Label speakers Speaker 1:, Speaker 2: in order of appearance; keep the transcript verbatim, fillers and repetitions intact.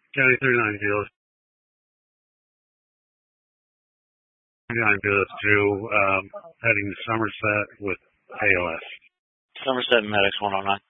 Speaker 1: County thirty-nine Fields. thirty-nine Fields Drew, um, heading to Somerset with A L S.
Speaker 2: Somerset and Medics one oh nine.